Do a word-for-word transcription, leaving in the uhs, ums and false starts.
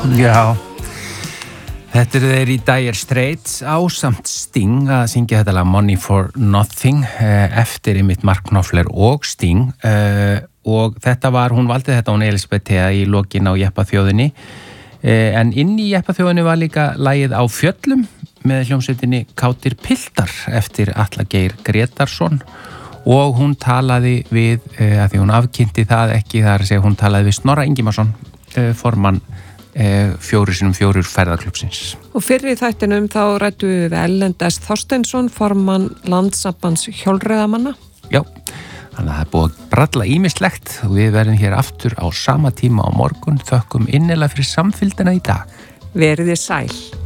Já, þetta eru þeir í Dire Straits ásamt Sting að syngja þetta lag Money for Nothing eftir einmitt Mark Knopfler og Sting og þetta var, hún valdi þetta hún Elísabet Thea í lokin á Jeppaþjóðinni en inn í Jeppaþjóðinni var líka lagið Á fjöllum með hljómsveitinni Kátir Piltar eftir Atla Geir Gretarsson og hún talaði við, að því hún afkynnti það ekki, það er að segja hún talaði við Snorra Ingimarsson, formann fjóri sinum fjórir ferðarklúbbsins. Og fyrir í þættinum þá ræddu við við Ellend S. Þorsteinsson, formann Landssambands hjólreiðamanna. Já, þannig að það er búið að bralla ýmislegt og við verðum hér aftur á sama tíma á morgun. Þökkum innilega fyrir samfylgdina í dag. Verið þið sæl.